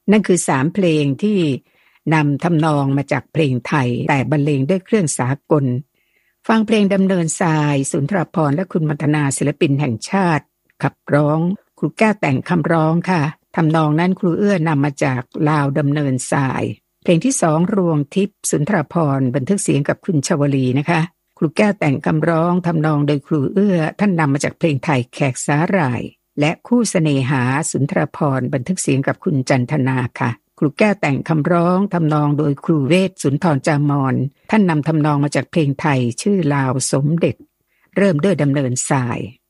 นั่นคือ3เพลงที่นำทำนองมาจากเพลงไทยแต่บรรเลงด้วยเครื่องสากลฟังเพลงดำเนินทรายสุนทรภรณ์และคุณมัทนาศิลปินแห่งชาติขับร้องครูแก้วแต่งคำร้องค่ะทำนองนั้นครูเอื้อนำมาจากลาวดำเนินทรายเพลงที่2รวงทิพย์สุนทรภรณ์บันทึกเสียงกับคุณชวลีนะคะครูแก้วแต่งคำร้องทำนองโดยครูเอื้อท่านนำมาจากเพลงไทยแขกสาหร่ายและคู่เสน่หาสุนทรภรณ์บันทึกเสียงกับคุณจันทนาค่ะครูแก้วแต่งคำร้องทำนองโดยครูเวชสุนทรจามอนท่านนำทำนองมาจากเพลงไทยชื่อลาวสมเด็จเริ่มด้วยดำเนินทราย